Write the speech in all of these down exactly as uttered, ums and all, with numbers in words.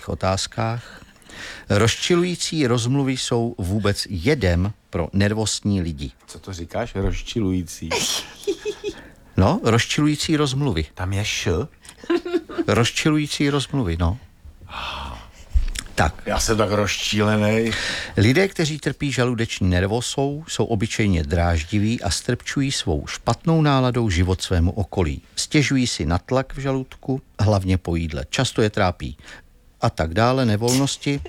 otázkách. Rozčilující rozmluvy jsou vůbec jedem pro nervózní lidi. Co to říkáš? Rozčilující. No, rozčilující rozmluvy. Tam je š? Rozčilující rozmluvy, no. Tak. Já jsem tak rozčílený. Lidé, kteří trpí žaludeční nervózou, jsou obyčejně dráždiví a strpčují svou špatnou náladou život svému okolí. Stěžují si na tlak v žaludku, hlavně po jídle. Často je trápí a tak dále, nevolnosti.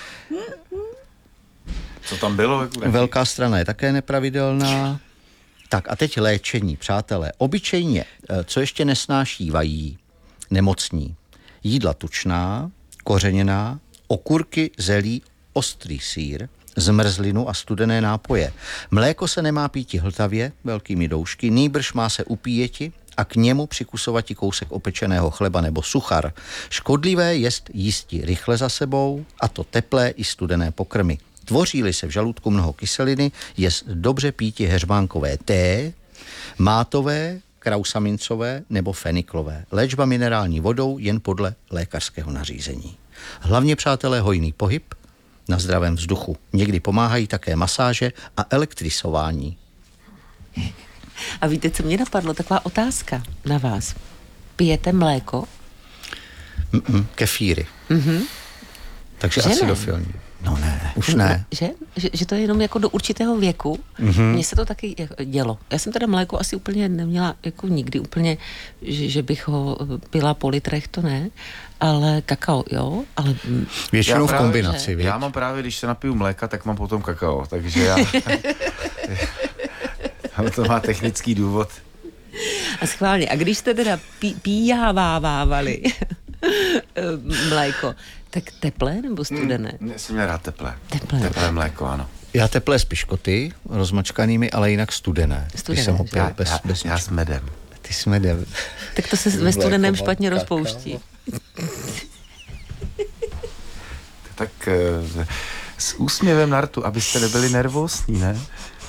Co tam bylo? Velká strana je také nepravidelná. Tak a teď léčení, přátelé. Obyčejně, co ještě nesnášívají nemocní. Jídla tučná, kořeněná, okurky, zelí, ostrý sýr, zmrzlinu a studené nápoje. Mléko se nemá píti hltavě, velkými doušky, nýbrž má se upíjeti a k němu přikusovati kousek opečeného chleba nebo suchar. Škodlivé jest jísti rychle za sebou, a to teplé i studené pokrmy. Tvoří-li se v žaludku mnoho kyseliny, jest dobře píti heřmánkové té, mátové, krausamincové nebo feniklové. Léčba minerální vodou jen podle lékařského nařízení. Hlavně, přátelé, hojný pohyb na zdravém vzduchu. Někdy pomáhají také masáže a elektrisování. A víte, co mě napadlo? Taková otázka na vás. Pijete mléko? Mm-mm, kefíry. Mhm. Takže že acidofilní. No ne, už ne. Že? Že, že to je jenom jako do určitého věku. Mm-hmm. Mně se to taky dělo. Já jsem teda mléko asi úplně neměla jako nikdy úplně, že, že bych ho pila po litrech, to ne. Ale kakao, jo. Ale většinou já v kombinaci. Já mám právě, když se napiju mléka, tak mám potom kakao. Takže já... Ale to má technický důvod. A schválně. A když jste teda pí, píjávávávali mléko, tak teplé nebo studené? Hmm, já jsem měl rád teplé. Teplé. Teplé mléko, ano. Já teplé s piškoty, rozmačkanými, ale jinak studené. Studené, jsem ho pil Já, bez, já, bez já s medem. Ty s medem. Tak to se ve studeném špatně rozpouští. Tak s úsměvem na rtu, abyste nebyli nervózní, ne?